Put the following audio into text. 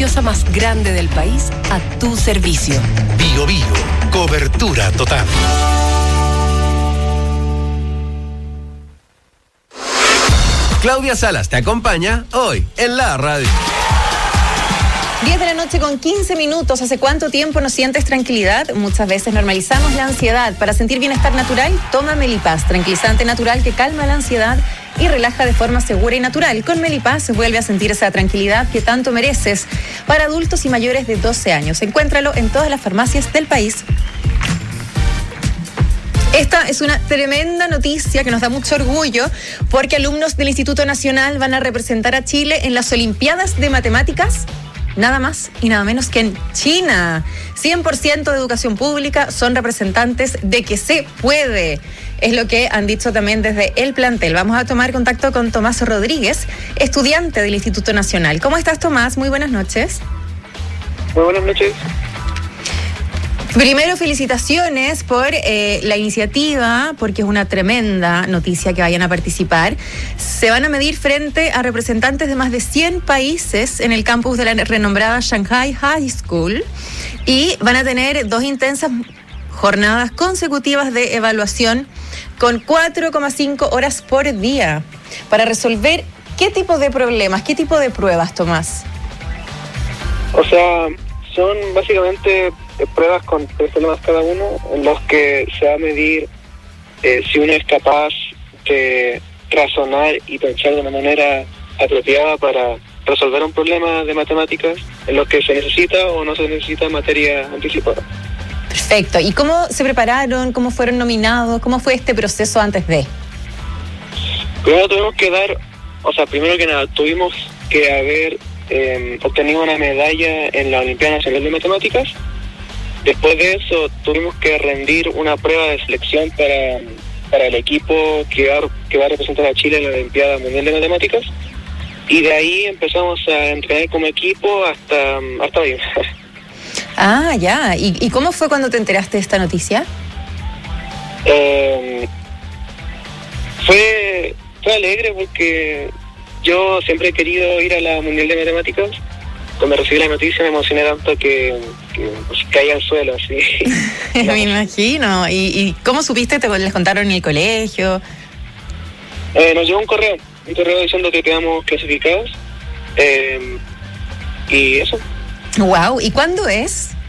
gaseosa más grande del país a tu servicio. Bio Bio, cobertura total. Claudia Salas te acompaña hoy en la radio. 10 de la noche con 15 minutos. ¿Hace cuánto tiempo no sientes tranquilidad? Muchas veces normalizamos la ansiedad. Para sentir bienestar natural, toma Melipaz, tranquilizante natural que calma la ansiedad y relaja de forma segura y natural. Con Melipaz vuelve a sentir esa tranquilidad que tanto mereces. Para adultos y mayores de 12 años. Encuéntralo en todas las farmacias del país. Esta es una tremenda noticia que nos da mucho orgullo porque alumnos del Instituto Nacional van a representar a Chile en las Olimpiadas de Matemáticas. Nada más y nada menos que en China. 100% de educación pública, son representantes de que se puede. Es lo que han dicho también desde el plantel. Vamos a tomar contacto con Tomás Rodríguez, estudiante del Instituto Nacional. ¿Cómo estás, Tomás? Muy buenas noches. Muy buenas noches. Primero, felicitaciones por la iniciativa, porque es una tremenda noticia que vayan a participar. Se van a medir frente a representantes de más de 100 países en el campus de la renombrada Shanghai High School y van a tener 2 intensas jornadas consecutivas de evaluación con 4,5 horas por día para resolver qué tipo de problemas, qué tipo de pruebas, Tomás. O sea, son básicamente pruebas con 3 problemas cada uno, en los que se va a medir si uno es capaz de razonar y pensar de una manera apropiada para resolver un problema de matemáticas, en los que se necesita o no se necesita materia anticipada. Perfecto. ¿Y cómo se prepararon? ¿Cómo fueron nominados? ¿Cómo fue este proceso antes de? Primero primero que nada, tuvimos que haber obtenido una medalla en la Olimpiada Nacional de Matemáticas. Después de eso tuvimos que rendir una prueba de selección para el equipo que va a representar a Chile en la Olimpiada Mundial de Matemáticas, y de ahí empezamos a entrenar como equipo hasta hoy. Ah, ya. ¿Y cómo fue cuando te enteraste de esta noticia? Fue alegre porque yo siempre he querido ir a la Mundial de Matemáticas. Cuando recibí la noticia me emocioné tanto que caí al suelo, así. Me imagino. ¿Y cómo supiste? ¿Les contaron en el colegio? Nos llegó un correo diciendo que quedamos clasificados. Y eso. Wow. ¿Y cuándo es?